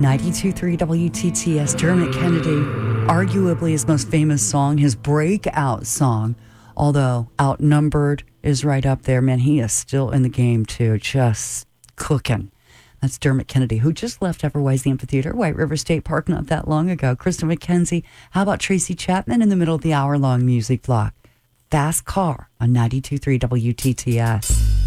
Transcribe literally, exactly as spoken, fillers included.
ninety-two point three W T T S, Dermot Kennedy, arguably his most famous song, his breakout song, although Outnumbered is right up there. Man, he is still in the game too, just cooking. That's Dermot Kennedy, who just left Everwise the Amphitheater, White River State Park, not that long ago. Krista McKenzie, how about Tracy Chapman in the middle of the hour-long music block? Fast Car on ninety-two point three W T T S.